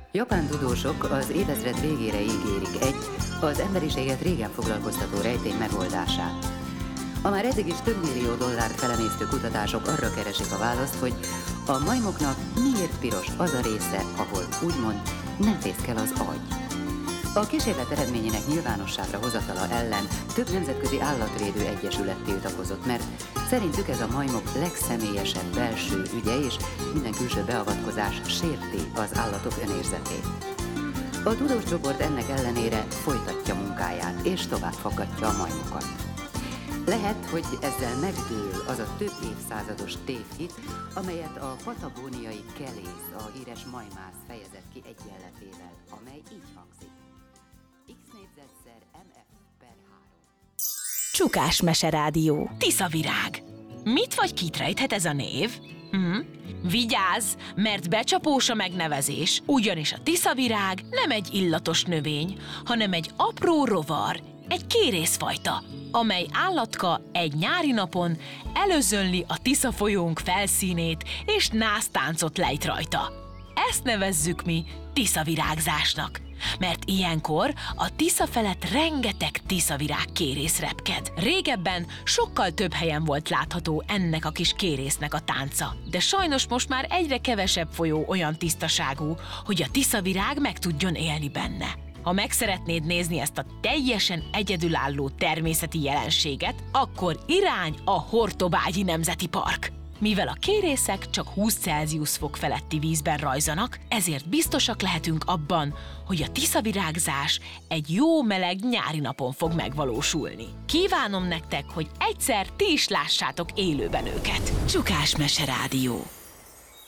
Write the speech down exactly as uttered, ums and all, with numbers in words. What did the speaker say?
Japán tudósok az évezred végére ígérik egy, az emberiséget régen foglalkoztató rejtély megoldását. A már eddig is több millió dollárt felemésztő kutatások arra keresik a választ, hogy a majmoknak miért piros az a része, ahol úgymond nem fészkel az agy. A kísérlet eredményének nyilvánosságra hozatala ellen több nemzetközi állatvédő egyesület tiltakozott, mert szerintük ez a majmok legszemélyesebb belső ügye, és minden külső beavatkozás sérti az állatok önérzetét. A tudós csoport ennek ellenére folytatja munkáját, és tovább faggatja a majmokat. Lehet, hogy ezzel megdől az a több évszázados tévhit, amelyet a patagóniai kelész, a híres majmász fejezett ki egyenletével, amely így hangzik. X négyzetszer mf per három. Csukás Meserádió. Tiszavirág. Mit vagy kit rejthet ez a név? Hm? Vigyázz, mert becsapós a megnevezés, ugyanis a tiszavirág nem egy illatos növény, hanem egy apró rovar, egy kérészfajta, amely állatka egy nyári napon előzönli a Tisza folyónk felszínét és násztáncot lejt rajta. Ezt nevezzük mi tiszavirágzásnak, mert ilyenkor a Tisza felett rengeteg tiszavirág kérész repked. Régebben sokkal több helyen volt látható ennek a kis kérésznek a tánca, de sajnos most már egyre kevesebb folyó olyan tisztaságú, hogy a tiszavirág meg tudjon élni benne. Ha meg szeretnéd nézni ezt a teljesen egyedülálló természeti jelenséget, akkor irány a Hortobágyi Nemzeti Park. Mivel a kérészek csak húsz Celsius fok feletti vízben rajzanak, ezért biztosak lehetünk abban, hogy a tiszavirágzás egy jó meleg nyári napon fog megvalósulni. Kívánom nektek, hogy egyszer ti is lássátok élőben őket. Csukás Meserádió.